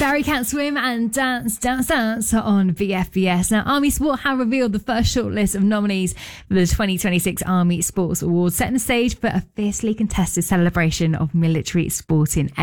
Barry Can't Swim and Dance, Dance, Dance on BFBS. Now, Army Sport have revealed the first shortlist of nominees for the 2026 Army Sports Awards, setting the stage for a fiercely contested celebration of military sporting